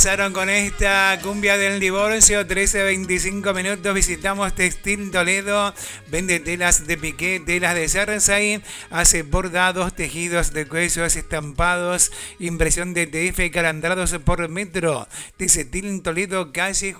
Pasaron con esta cumbia del divorcio, 13:25 visitamos Textil Toledo, vende telas de piqué, telas de Cersei, hace bordados, tejidos de cuellos, estampados, impresión de TF, calandrados por metro. Textil Toledo, calle